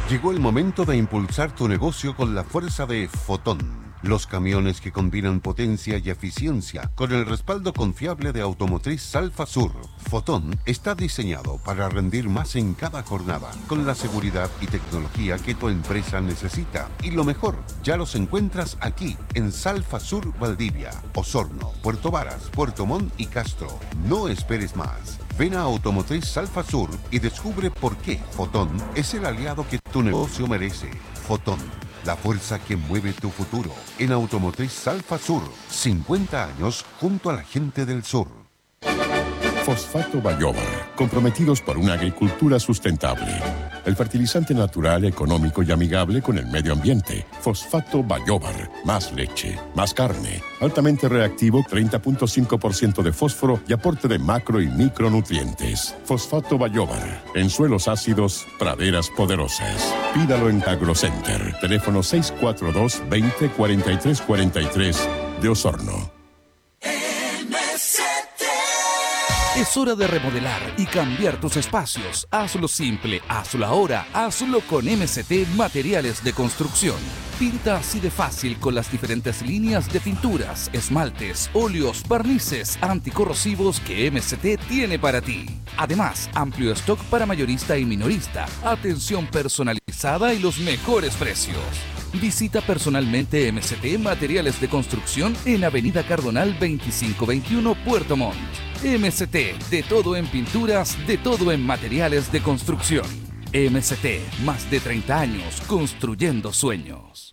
Llegó el momento de impulsar tu negocio con la fuerza de Fotón. Los camiones que combinan potencia y eficiencia con el respaldo confiable de Automotriz Salfa Sur. Fotón está diseñado para rendir más en cada jornada, con la seguridad y tecnología que tu empresa necesita. Y lo mejor, ya los encuentras aquí, en Salfa Sur, Valdivia, Osorno, Puerto Varas, Puerto Montt y Castro. No esperes más. Ven a Automotriz Salfa Sur y descubre por qué Fotón es el aliado que tu negocio merece. Fotón, la fuerza que mueve tu futuro. En Automotriz Salfa Sur, 50 años junto a la gente del sur. Fosfato Bayóvar, comprometidos por una agricultura sustentable. El fertilizante natural, económico y amigable con el medio ambiente. Fosfato Bayóvar, más leche, más carne, altamente reactivo, 30.5% de fósforo y aporte de macro y micronutrientes. Fosfato Bayóvar, en suelos ácidos, praderas poderosas. Pídalo en AgroCenter, teléfono 642-20-4343 de Osorno. Es hora de remodelar y cambiar tus espacios. Hazlo simple, hazlo ahora, hazlo con MCT Materiales de Construcción. Pinta así de fácil con las diferentes líneas de pinturas, esmaltes, óleos, barnices anticorrosivos que MCT tiene para ti. Además, amplio stock para mayorista y minorista, atención personalizada y los mejores precios. Visita personalmente MCT Materiales de Construcción en Avenida Cardonal 2521, Puerto Montt. MCT, de todo en pinturas, de todo en materiales de construcción. MCT, más de 30 años construyendo sueños.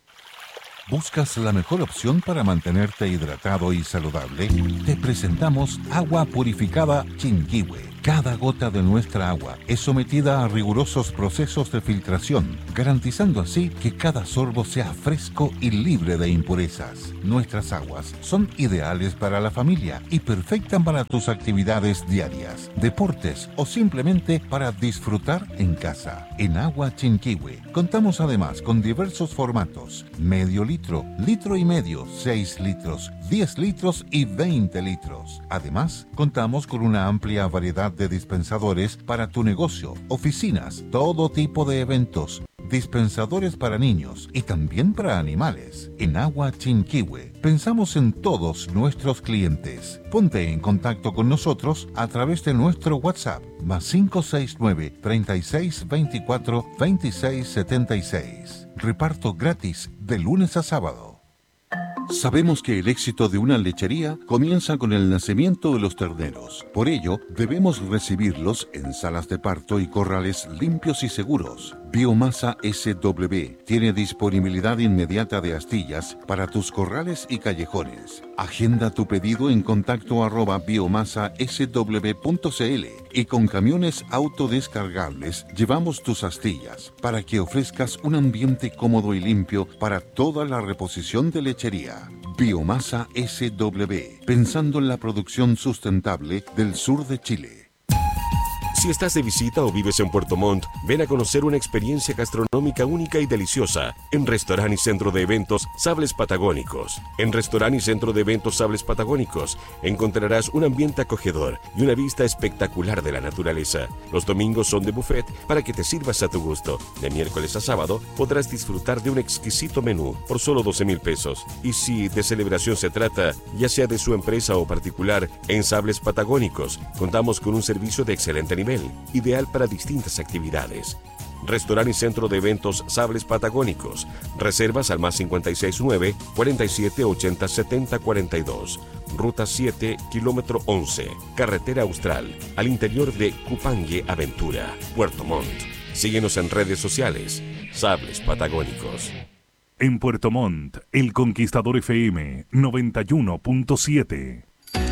¿Buscas la mejor opción para mantenerte hidratado y saludable? Te presentamos Agua Purificada Chinquihue. Cada gota de nuestra agua es sometida a rigurosos procesos de filtración, garantizando así que cada sorbo sea fresco y libre de impurezas. Nuestras aguas son ideales para la familia y perfectas para tus actividades diarias, deportes o simplemente para disfrutar en casa. En Agua Chinquihue contamos además con diversos formatos: medio litro, litro y medio, 6 litros, 10 litros y 20 litros. Además, contamos con una amplia variedad de dispensadores para tu negocio, oficinas, todo tipo de eventos, dispensadores para niños y también para animales. En Agua Chinquihue pensamos en todos nuestros clientes. Ponte en contacto con nosotros a través de nuestro WhatsApp más 569 36 24 26 76. Reparto gratis de lunes a sábado. Sabemos que el éxito de una lechería comienza con el nacimiento de los terneros. Por ello, debemos recibirlos en salas de parto y corrales limpios y seguros. Biomasa SW tiene disponibilidad inmediata de astillas para tus corrales y callejones. Agenda tu pedido en contacto @biomasasw.cl y con camiones autodescargables llevamos tus astillas para que ofrezcas un ambiente cómodo y limpio para toda la reposición de lechería. Biomasa SW, pensando en la producción sustentable del sur de Chile. Si estás de visita o vives en Puerto Montt, ven a conocer una experiencia gastronómica única y deliciosa en Restaurante y Centro de Eventos Sables Patagónicos. En Restaurante y Centro de Eventos Sables Patagónicos encontrarás un ambiente acogedor y una vista espectacular de la naturaleza. Los domingos son de buffet para que te sirvas a tu gusto. De miércoles a sábado podrás disfrutar de un exquisito menú por solo 12,000 pesos. Y si de celebración se trata, ya sea de su empresa o particular, en Sables Patagónicos contamos con un servicio de excelente nivel, ideal para distintas actividades. Restaurante y Centro de Eventos Sables Patagónicos. Reservas al más 569 47 80 70 42. Ruta 7, kilómetro 11, Carretera Austral, al interior de Cupangue Aventura, Puerto Montt. Síguenos en redes sociales. Sables Patagónicos. En Puerto Montt, El Conquistador FM 91.7.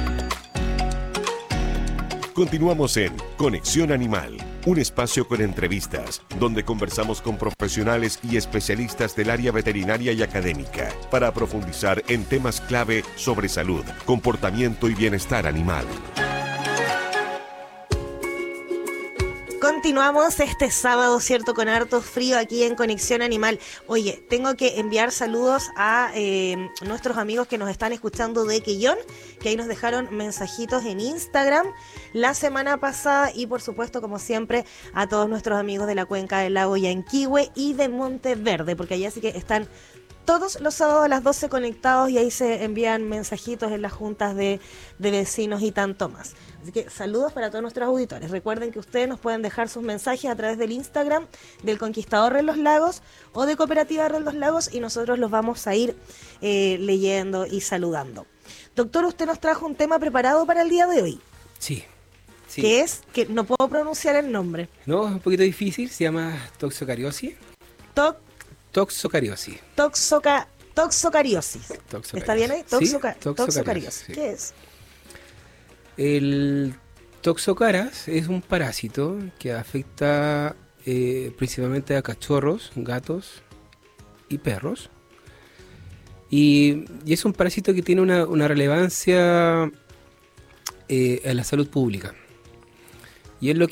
Continuamos en Conexión Animal, un espacio con entrevistas, donde conversamos con profesionales y especialistas del área veterinaria y académica para profundizar en temas clave sobre salud, comportamiento y bienestar animal. continuamos este sábado, ¿cierto? Con harto frío aquí en Conexión Animal. Oye, tengo que enviar saludos a nuestros amigos que nos están escuchando de Quellón, que ahí nos dejaron mensajitos en Instagram la semana pasada, y por supuesto, como siempre, a todos nuestros amigos de la cuenca del lago Yanquihue y de Monteverde, porque allá sí que están todos los sábados a las 12 conectados, y ahí se envían mensajitos en las juntas de vecinos y tanto más. Así que saludos para todos nuestros auditores. Recuerden que ustedes nos pueden dejar sus mensajes a través del Instagram del Conquistador de los Lagos o de Cooperativa de los Lagos, y nosotros los vamos a ir leyendo y saludando. Doctor, usted nos trajo un tema preparado para el día de hoy. Sí. Que es, que no puedo pronunciar el nombre. No, es un poquito difícil, se llama toxocariosis. Toxocariosis. Toxocariosis. ¿Está bien ahí? Toxocariosis. Sí. ¿Qué es? El toxocaras es un parásito que afecta principalmente a cachorros, gatos y perros. Y es un parásito que tiene una relevancia en la salud pública. Y es lo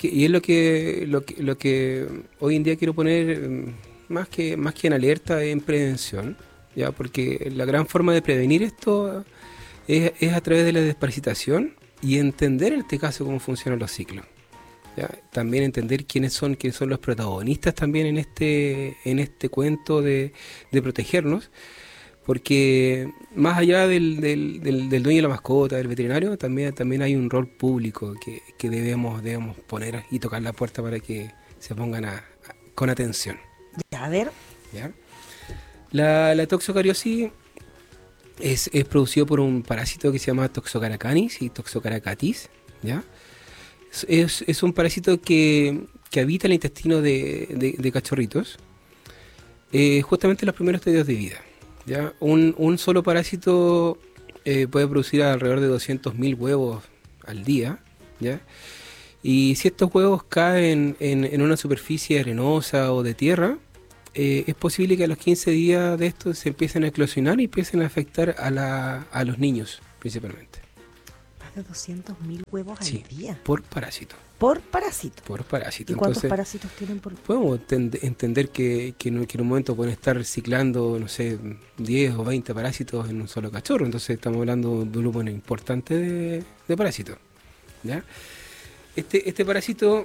que hoy en día quiero poner más que en alerta, en prevención, ya, porque la gran forma de prevenir esto es a través de la desparasitación y entender en este caso cómo funcionan los ciclos. ¿Ya? También entender quiénes son los protagonistas también en este cuento de protegernos, porque más allá del dueño de la mascota, del veterinario, también hay un rol público que debemos poner y tocar la puerta para que se pongan con atención. Ya, a ver. ¿Ya? La toxocariosis es producido por un parásito que se llama Toxocaracanis y Toxocaracatis, ¿ya? Es un parásito que habita el intestino de cachorritos, justamente en los primeros estadios de vida, ¿ya? Un solo parásito puede producir alrededor de 200.000 huevos al día, ¿ya? Y si estos huevos caen en una superficie arenosa o de tierra, es posible que a los 15 días de esto se empiecen a eclosionar y empiecen a afectar a los niños principalmente. Más de 200.000 huevos Sí, al día. por parásito. ¿Por parásito? Por parásito. ¿Y cuántos Entonces, parásitos tienen por...? podemos entender que en un momento pueden estar reciclando, no sé, 10 o 20 parásitos en un solo cachorro. Entonces estamos hablando de un volumen importante de parásitos, ¿ya? Este parásito,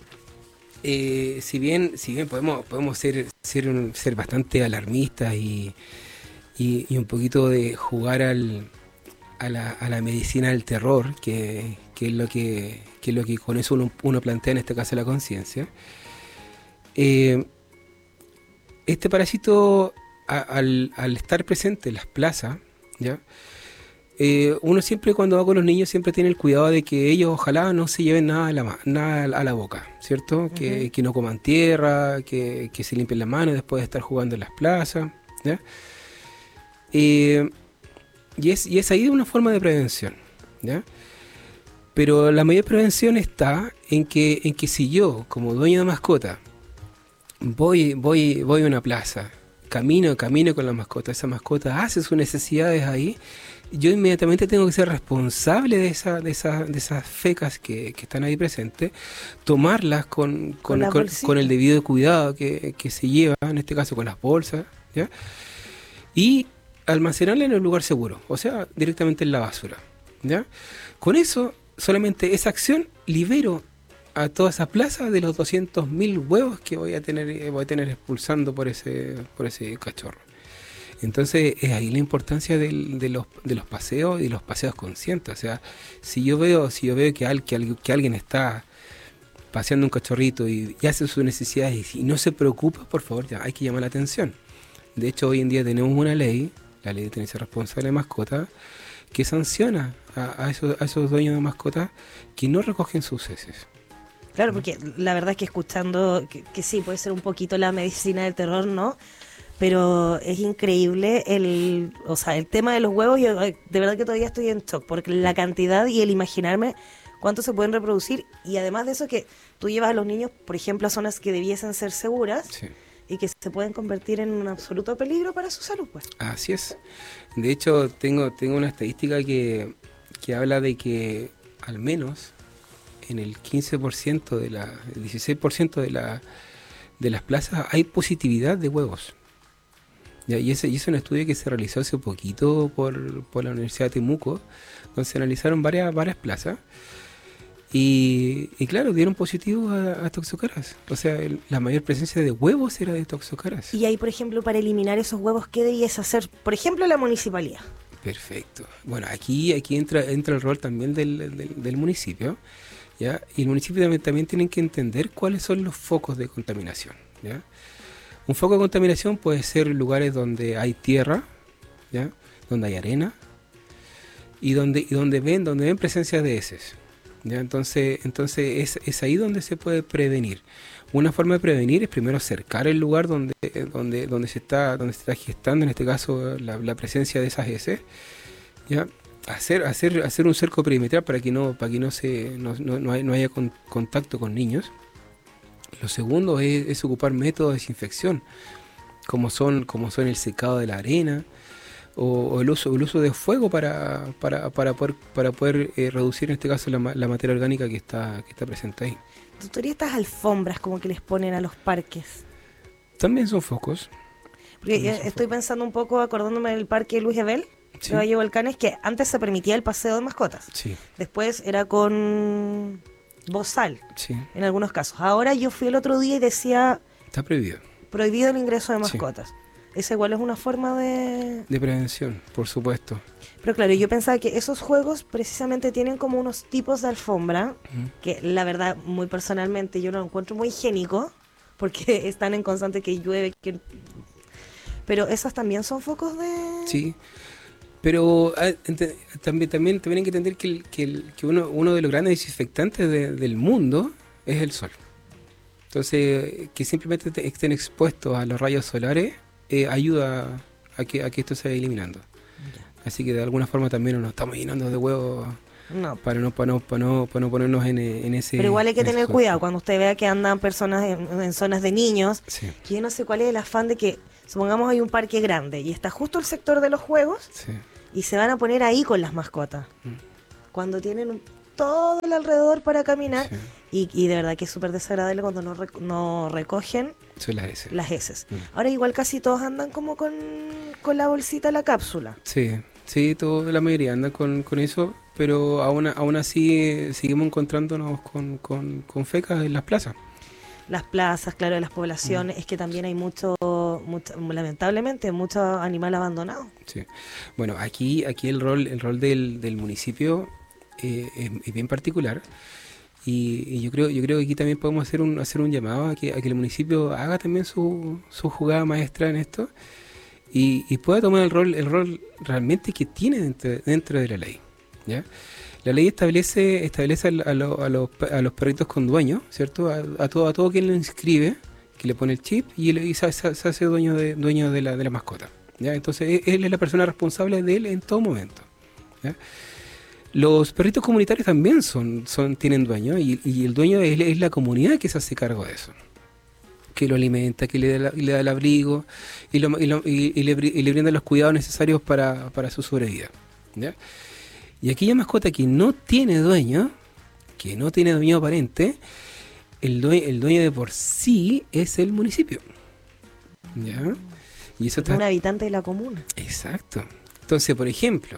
si bien podemos ser bastante alarmistas y un poquito de jugar a la medicina del terror, que es lo que con eso uno plantea en este caso la conciencia. Este parásito, al estar presente en las plazas, ¿ya? Uno siempre, cuando va con los niños, siempre tiene el cuidado de que ellos ojalá no se lleven nada a la boca, ¿cierto? Uh-huh. Que no coman tierra, que se limpien las manos después de estar jugando en las plazas, ¿ya? Y es ahí una forma de prevención, ¿ya? Pero la mayor prevención está en que si yo, como dueño de mascota, voy a una plaza, camino con la mascota, esa mascota hace sus necesidades ahí, yo inmediatamente tengo que ser responsable de esas fecas que están ahí presentes, tomarlas con el debido cuidado que se lleva, en este caso con las bolsas, ¿ya? Y almacenarla en un lugar seguro, o sea, directamente en la basura, ¿ya? Con eso, solamente esa acción, libero a toda esa plaza de los 200.000 huevos que voy a tener expulsando por ese cachorro. Entonces es ahí la importancia de los paseos y los paseos conscientes. O sea, si yo veo que alguien está paseando un cachorrito y hace sus necesidades y no se preocupa, por favor, ya hay que llamar la atención. De hecho, hoy en día tenemos una ley, la ley de tenencia responsable de mascotas, que sanciona a esos dueños de mascotas que no recogen sus heces. Claro, porque la verdad es que escuchando que sí, puede ser un poquito la medicina del terror, ¿no? Pero es increíble el tema de los huevos. Yo de verdad que todavía estoy en shock, porque la cantidad y el imaginarme cuánto se pueden reproducir, y además de eso que tú llevas a los niños, por ejemplo, a zonas que debiesen ser seguras, sí, y que se pueden convertir en un absoluto peligro para su salud, pues. Así es. De hecho, tengo una estadística que habla de que al menos en el 15% el 16% de las plazas hay positividad de huevos. ¿Ya? Y ese es un estudio que se realizó hace poquito por la Universidad de Temuco, donde se analizaron varias plazas. Y claro, dieron positivo a toxocaras. O sea, la mayor presencia de huevos era de toxocaras. Y ahí, por ejemplo, para eliminar esos huevos, ¿qué debías hacer? Por ejemplo, la municipalidad. Perfecto. Bueno, aquí entra el rol también del municipio, ¿ya? Y el municipio también tiene que entender cuáles son los focos de contaminación, ¿ya? Un foco de contaminación puede ser lugares donde hay tierra, ¿ya? Donde hay arena y donde ven presencia de heces. ¿Ya? Entonces es ahí donde se puede prevenir. Una forma de prevenir es primero cercar el lugar donde se está gestando, en este caso, la presencia de esas heces, ¿ya? Hacer un cerco perimetral para que no haya contacto con niños. Lo segundo es ocupar métodos de desinfección, como son el secado de la arena, o el uso de fuego para poder reducir, en este caso, la materia orgánica que está presente ahí. Doctor, ¿y estas alfombras como que les ponen a los parques? También son focos. Porque estoy pensando un poco, acordándome del parque Luis Ebel, Sí. de Valle Volcanes, que antes se permitía el paseo de mascotas. Sí, Después era con bozal, sí, en algunos casos. Ahora yo fui el otro día y decía está prohibido. prohibido el ingreso de Sí. mascotas. Esa igual es una forma de... De prevención, por supuesto. Pero claro, yo pensaba que esos juegos precisamente tienen como unos tipos de alfombra, que la verdad, muy personalmente, yo lo encuentro muy higiénico, porque están en constante que llueve, pero esas también son focos de... Sí, pero también hay que entender que uno de los grandes desinfectantes del mundo es el sol. Entonces, que simplemente estén expuestos a los rayos solares ayuda a que esto se vaya eliminando. Así que de alguna forma también nos estamos llenando de huevos No. para no ponernos en ese... Pero igual hay que en ese tener suelo. cuidado cuando usted vea que andan personas en zonas de niños, Sí, que yo no sé cuál es el afán de que, supongamos hay un parque grande y está justo el sector de los juegos sí. y se van a poner ahí con las mascotas. Cuando tienen todo el alrededor para caminar, Sí. y de verdad que es súper desagradable cuando no recogen Son las S. las heces. Ahora igual casi todos andan como con la bolsita, la cápsula. Sí, la mayoría anda con eso, pero aún así seguimos encontrándonos con fecas en las plazas. Las plazas, claro, de las poblaciones, es que también hay lamentablemente, mucho animal abandonado. Sí. Bueno, aquí el rol del municipio es bien particular, y yo creo que aquí también podemos hacer un llamado a que el municipio haga también su jugada maestra en esto y pueda tomar el rol realmente que tiene dentro de la ley, ¿ya? La ley establece a los perritos con dueño, ¿cierto? A todo quien lo inscribe, que le pone el chip y se hace dueño de la mascota, ¿ya? Entonces él es la persona responsable de él en todo momento, ¿ya? Los perritos comunitarios también tienen dueño, y el dueño es la comunidad que se hace cargo de eso, que lo alimenta, que le da el abrigo y le brinda los cuidados necesarios para su sobrevida, ¿ya? Y aquella mascota que no tiene dueño aparente, el dueño de por sí es el municipio, ¿ya? Y eso Un habitante de la comuna. Exacto. Entonces, por ejemplo,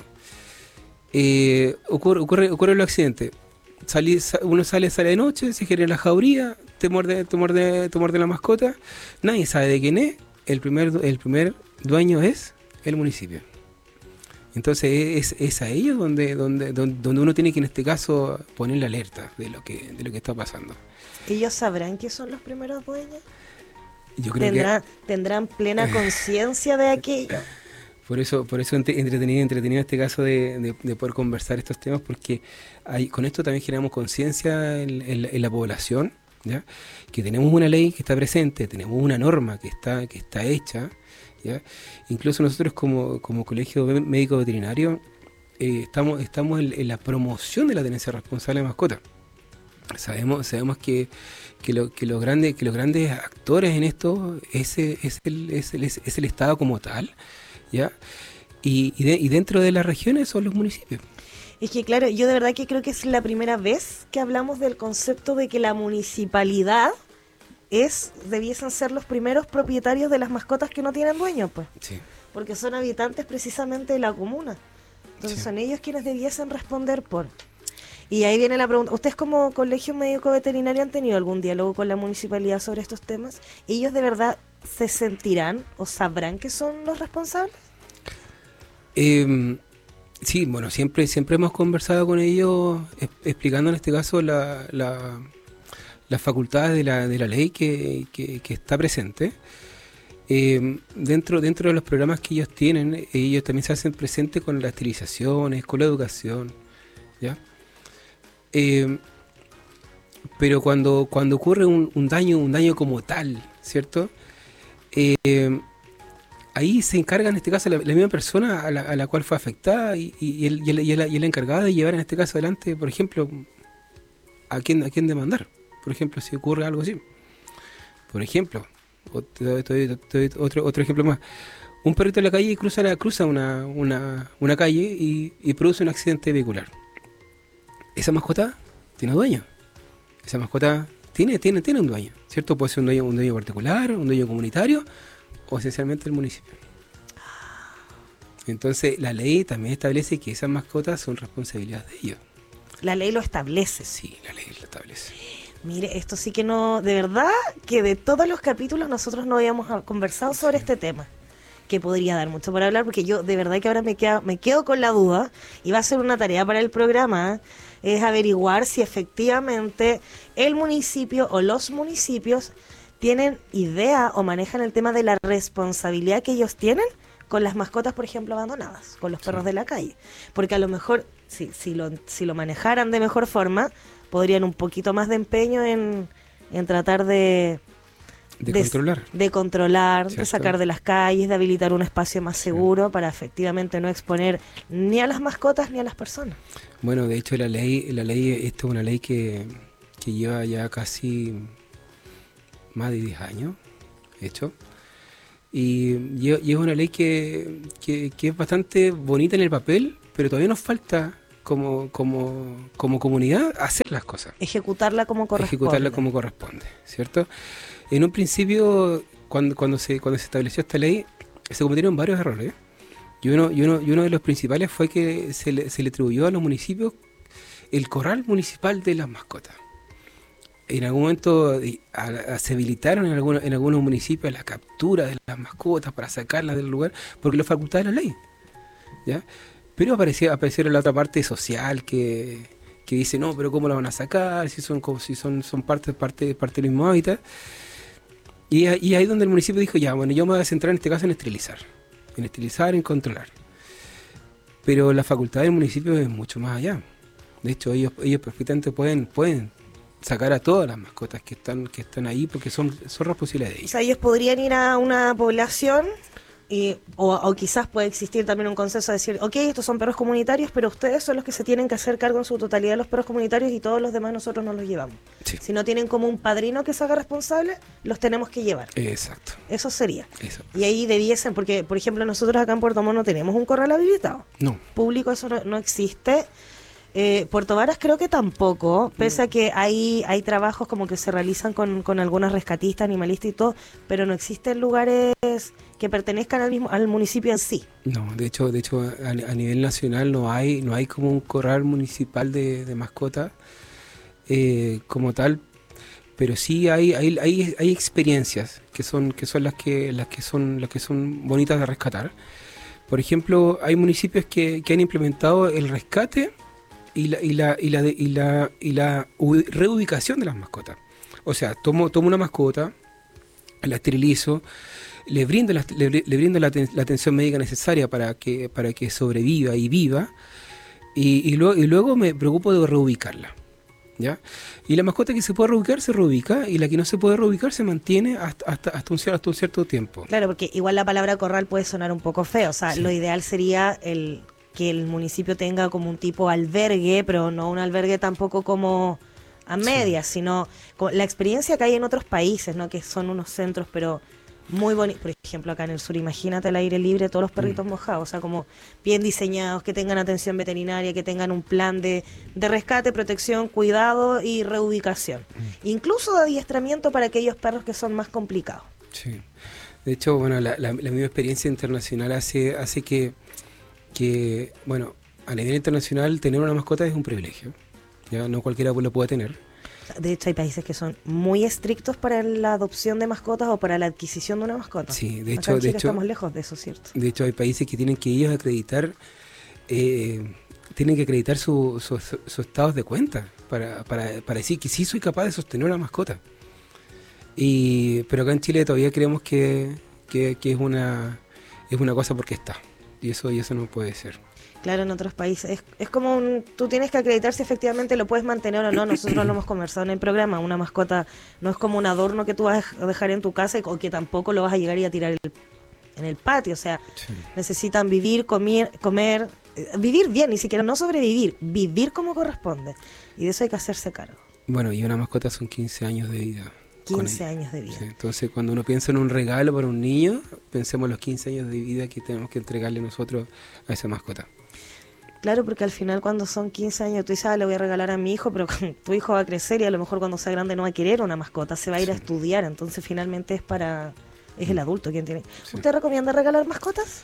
ocurre el accidente. Uno sale de noche, se genera la jauría, te muerde la mascota, nadie sabe de quién es, el primer dueño es el municipio. Entonces es a ellos donde uno tiene que, en este caso, poner la alerta de lo que está pasando. ¿Ellos sabrán que son los primeros dueños? Yo creo ¿Tendrán plena conciencia de aquello? Por eso entretenido este caso de poder conversar estos temas, porque con esto también generamos conciencia en la población, ¿ya? Que tenemos una ley que está presente, tenemos una norma que está hecha, ¿ya? Incluso nosotros como colegio médico veterinario estamos en la promoción de la tenencia responsable de mascotas. Sabemos que los grandes actores en esto es el Estado como tal, ¿ya? Y dentro de las regiones son los municipios. Es que claro, yo de verdad que creo que es la primera vez que hablamos del concepto de que la municipalidad debiesen ser los primeros propietarios de las mascotas que no tienen dueño, pues. Sí. Porque son habitantes precisamente de la comuna. Entonces Sí. son ellos quienes debiesen responder por. Y ahí viene la pregunta, ¿ustedes como colegio médico veterinario han tenido algún diálogo con la municipalidad sobre estos temas? ¿Ellos de verdad se sentirán o sabrán que son los responsables? Sí, bueno, siempre hemos conversado con ellos, explicando en este caso las facultades de la ley que está presente. Dentro de los programas que ellos tienen, ellos también se hacen presentes con las esterilizaciones, con la educación, ¿ya? Pero cuando ocurre un daño como tal, ¿cierto? Ahí se encarga en este caso la misma persona a la cual fue afectada y la encargada de llevar en este caso adelante, por ejemplo, a quién demandar, por ejemplo, si ocurre algo así. Por ejemplo, otro ejemplo más. Un perrito en la calle cruza una calle y produce un accidente vehicular. Esa mascota tiene dueño. Esa mascota tiene un dueño, ¿cierto? Puede ser un dueño particular, un dueño comunitario o esencialmente el municipio. Entonces la ley también establece que esas mascotas son responsabilidad de ellos. La ley lo establece. Sí, la ley lo establece. Mire, esto sí que no, de verdad que de todos los capítulos nosotros no habíamos conversado sobre este tema, que podría dar mucho para hablar, porque yo de verdad que ahora me quedo con la duda, y va a ser una tarea para el programa, es averiguar si efectivamente el municipio o los municipios tienen idea o manejan el tema de la responsabilidad que ellos tienen con las mascotas, por ejemplo, abandonadas, con los perros de la calle. Porque a lo mejor, si lo manejaran de mejor forma, podrían un poquito más de empeño en tratar de controlar, de sacar de las calles, de habilitar un espacio más seguro para efectivamente no exponer ni a las mascotas ni a las personas. Bueno, de hecho esta es una ley que lleva ya casi más de 10 años hecho. Y es una ley que es bastante bonita en el papel, pero todavía nos falta como comunidad hacer las cosas. Ejecutarla como corresponde, ¿cierto? En un principio, cuando se estableció esta ley, se cometieron varios errores. Y uno de los principales fue que se le atribuyó a los municipios el corral municipal de las mascotas. En algún momento se habilitaron en algunos municipios la captura de las mascotas para sacarlas del lugar, porque lo facultaba la ley, ¿ya? Pero aparecieron la otra parte social que dice, no, pero ¿cómo la van a sacar? Si son parte del mismo hábitat. Y ahí donde el municipio dijo, ya, bueno, yo me voy a centrar en este caso en esterilizar, en controlar. Pero la facultad del municipio es mucho más allá. De hecho, ellos perfectamente pueden sacar a todas las mascotas que están ahí porque son responsabilidades de ellos. O sea, ellos podrían ir a una población o quizás puede existir también un consenso de decir, ok, estos son perros comunitarios, pero ustedes son los que se tienen que hacer cargo en su totalidad de los perros comunitarios y todos los demás nosotros nos los llevamos. Sí. Si no tienen como un padrino que se haga responsable, los tenemos que llevar. Exacto. Eso sería. Eso. Y ahí debiesen, porque por ejemplo nosotros acá en Puerto Montt no tenemos un corral habilitado. No. Público, eso no existe. Puerto Varas creo que tampoco, pese a que hay trabajos como que se realizan con algunas rescatistas, animalistas y todo, pero no existen lugares que pertenezcan al municipio en sí. No, de hecho a nivel nacional no hay como un corral municipal de mascotas como tal, pero sí hay experiencias que son las que son bonitas de rescatar. Por ejemplo, hay municipios que han implementado el rescate y la reubicación de las mascotas. O sea, tomo una mascota, la esterilizo, le brindo la atención médica necesaria para que sobreviva y viva, y luego me preocupo de reubicarla, ¿ya? Y la mascota que se puede reubicar se reubica, y la que no se puede reubicar se mantiene hasta un cierto tiempo. Claro, porque igual la palabra corral puede sonar un poco feo. O sea, sí. Lo ideal sería que el municipio tenga como un tipo albergue, pero no un albergue tampoco como a medias, sí, sino la experiencia que hay en otros países, ¿no? Que son unos centros, pero Muy bonito. Por ejemplo, acá en el sur, imagínate al aire libre, todos los perritos mojados, o sea, como bien diseñados, que tengan atención veterinaria, que tengan un plan de rescate, protección, cuidado y reubicación. Incluso de adiestramiento para aquellos perros que son más complicados. Sí. De hecho, bueno, la misma experiencia internacional hace que, bueno, a nivel internacional tener una mascota es un privilegio. Ya no cualquiera lo puede tener. De hecho, hay países que son muy estrictos para la adopción de mascotas o para la adquisición de una mascota. Sí, de Acá en Chile hecho estamos lejos de eso, ¿cierto? De hecho, hay países que tienen que ellos acreditar, sus estados de cuenta para decir que sí soy capaz de sostener una mascota. Pero acá en Chile todavía creemos que es una cosa porque está. Y eso no puede ser. Claro, en otros países. Es como tú tienes que acreditar si efectivamente lo puedes mantener o no. Nosotros lo hemos conversado en el programa. Una mascota no es como un adorno que tú vas a dejar en tu casa o que tampoco lo vas a llegar y a tirar en el patio. O sea, sí. Necesitan vivir, comer, vivir bien, ni siquiera no sobrevivir, vivir como corresponde. Y de eso hay que hacerse cargo. Bueno, y una mascota son 15 años de vida. 15 años de vida. Sí, entonces, cuando uno piensa en un regalo para un niño, pensemos los 15 años de vida que tenemos que entregarle nosotros a esa mascota. Claro, porque al final cuando son 15 años tú dices, le voy a regalar a mi hijo, pero tu hijo va a crecer y a lo mejor cuando sea grande no va a querer una mascota, se va a ir a estudiar, entonces finalmente es el adulto quien tiene. Sí. ¿Usted recomienda regalar mascotas?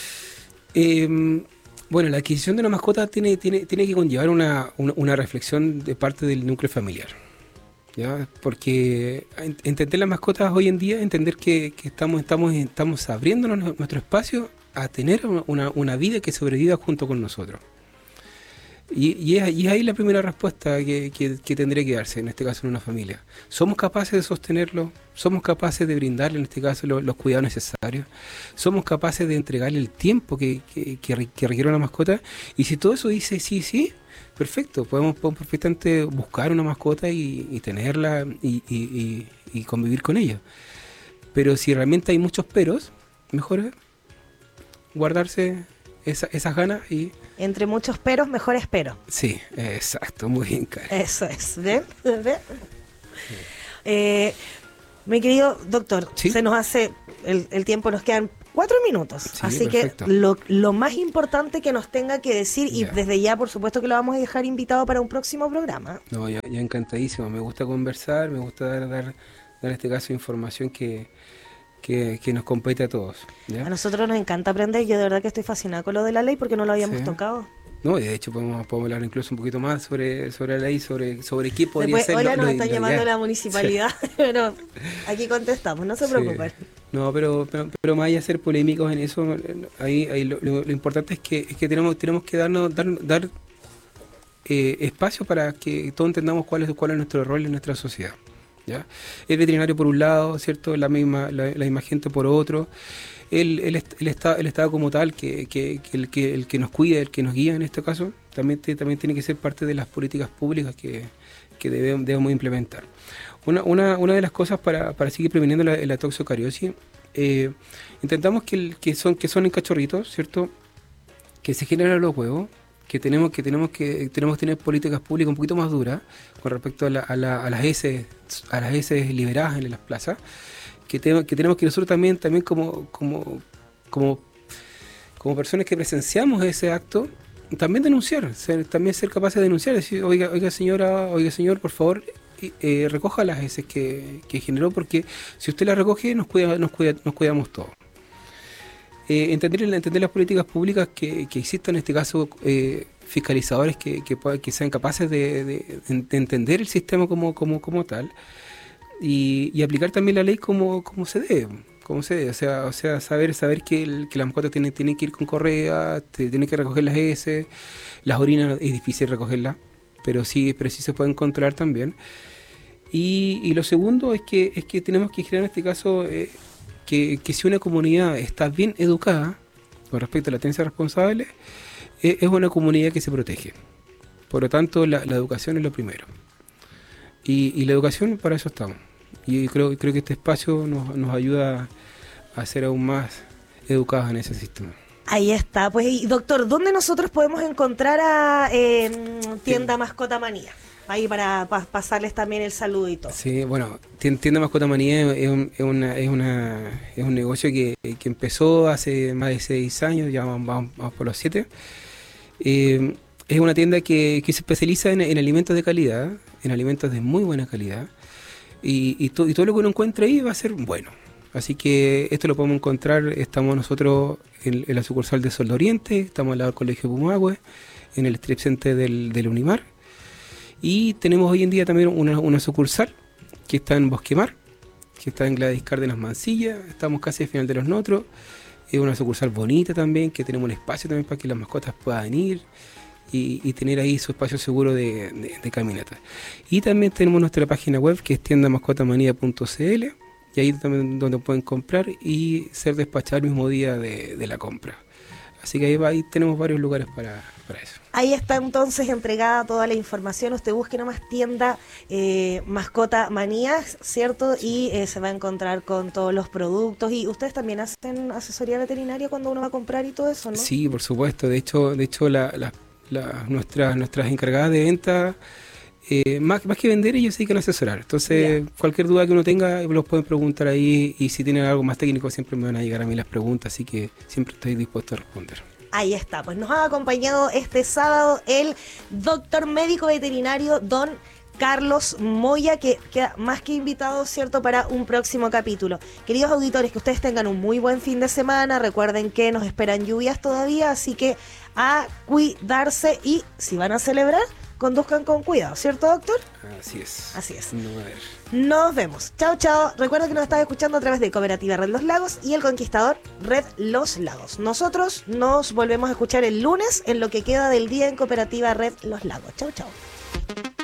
Bueno, la adquisición de una mascota tiene que conllevar una reflexión de parte del núcleo familiar, ¿ya? Porque entender las mascotas hoy en día, entender que estamos abriéndonos nuestro espacio a tener una vida que sobreviva junto con nosotros. Y es ahí la primera respuesta que tendría que darse, en este caso en una familia. ¿Somos capaces de sostenerlo? ¿Somos capaces de brindarle, en este caso, los cuidados necesarios? ¿Somos capaces de entregarle el tiempo que requiere una mascota? Y si todo eso dice sí, perfecto, podemos perfectamente buscar una mascota y tenerla y convivir con ella. Pero si realmente hay muchos peros, mejor es guardarse esas ganas y... Entre muchos peros, mejor espero. Sí, exacto, muy bien, Karen. Eso es, ¿ven? Mi querido doctor, ¿sí? Se nos hace el tiempo, nos quedan 4 minutos, sí, así perfecto. Que lo más importante que nos tenga que decir, y desde ya por supuesto que lo vamos a dejar invitado para un próximo programa. No, yo encantadísimo, me gusta conversar, me gusta dar en este caso información que nos compete a todos, ¿ya? A nosotros nos encanta aprender, yo de verdad que estoy fascinada con lo de la ley porque no lo habíamos tocado. No, y de hecho podemos hablar incluso un poquito más sobre la ley, sobre qué podría ser. Hola, nos están llamando a la municipalidad, pero aquí contestamos, no se preocupen. No, pero más allá de ser polémicos en eso, ahí lo importante es que tenemos que dar espacio para que todos entendamos cuál es nuestro rol en nuestra sociedad, ¿ya? El veterinario por un lado, ¿cierto? La misma gente por otro. El Estado como tal, que el que nos cuida, el que nos guía en este caso, también tiene que ser parte de las políticas públicas que debemos implementar. Una de las cosas para seguir previniendo la toxocariosis, intentamos que son en cachorritos, ¿cierto? Que se generan los huevos, que tenemos que tener políticas públicas un poquito más duras con respecto a las heces liberadas en las plazas, que tenemos que nosotros también como personas que presenciamos ese acto, también denunciar, también ser capaces de denunciar, decir, oiga señor, por favor, recoja las heces que generó, porque si usted las recoge nos cuidamos todos. Entender las políticas públicas que existan, en este caso fiscalizadores que sean capaces de entender el sistema como tal y aplicar también la ley como se debe, o sea saber que la mascota tiene que ir con correa, tiene que recoger las heces, las orinas es difícil recogerlas, pero sí se pueden controlar también. Y lo segundo es que tenemos que generar en este caso que si una comunidad está bien educada con respecto a la tenencia responsable, es una comunidad que se protege. Por lo tanto, la educación es lo primero. Y la educación, para eso estamos. Y creo que este espacio nos ayuda a ser aún más educados en ese sistema. Ahí está. Pues, doctor, ¿dónde nosotros podemos encontrar a Tienda Mascota Manía? ahí para pasarles también el saludito. Sí, bueno, Tienda Mascota Manía es un negocio que empezó hace más de 6 años, ya vamos por los 7. Es una tienda que se especializa en alimentos de calidad, en alimentos de muy buena calidad, y todo lo que uno encuentre ahí va a ser bueno. Así que esto lo podemos encontrar, estamos nosotros en la sucursal de Sol de Oriente, estamos al lado del Colegio Pumahue, en el Strip Center del Unimar, y tenemos hoy en día también una sucursal que está en Bosque Mar, que está en Gladys Cárdenas Mansilla, estamos casi al final de Los Notros. Es una sucursal bonita también, que tenemos un espacio también para que las mascotas puedan ir y tener ahí su espacio seguro de caminata. Y también tenemos nuestra página web, que es tiendamascotamanía.cl, y ahí también donde pueden comprar y ser despachados el mismo día de la compra. Así que ahí tenemos varios lugares para eso. Ahí está entonces entregada toda la información. Usted busque nomás tienda Mascota Manías, ¿cierto? Y se va a encontrar con todos los productos. Y ustedes también hacen asesoría veterinaria cuando uno va a comprar y todo eso, ¿no? Sí, por supuesto. De hecho nuestras encargadas de venta, más que vender, ellos se dedican a asesorar. Entonces, cualquier duda que uno tenga, los pueden preguntar ahí. Y si tienen algo más técnico, siempre me van a llegar a mí las preguntas. Así que siempre estoy dispuesto a responder. Ahí está, pues nos ha acompañado este sábado el doctor médico veterinario don Carlos Moya, que queda más que invitado, ¿cierto?, para un próximo capítulo. Queridos auditores, que ustedes tengan un muy buen fin de semana. Recuerden que nos esperan lluvias todavía, así que a cuidarse, y si van a celebrar, conduzcan con cuidado, ¿cierto, doctor? Así es. Así es. No, a ver. Nos vemos. Chao, chao. Recuerda que nos estás escuchando a través de Cooperativa Red Los Lagos y El Conquistador Red Los Lagos. Nosotros nos volvemos a escuchar el lunes en lo que queda del día en Cooperativa Red Los Lagos. Chao, chao.